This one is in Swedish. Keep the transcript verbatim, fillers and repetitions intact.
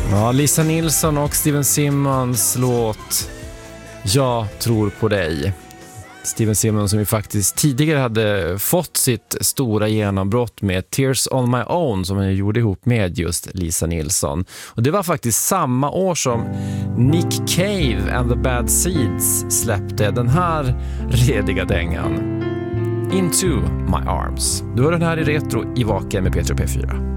Ja, Lisa Nilsson och Steven Simmons låt Jag tror på dig. Steven Simmons som ju faktiskt tidigare hade fått sitt stora genombrott med Tears on My Own som han gjorde ihop med just Lisa Nilsson. Och det var faktiskt samma år som Nick Cave and the Bad Seeds släppte den här rediga dängan. Into My Arms. Du hör den här i Retro i Vaken med Peter P fyra.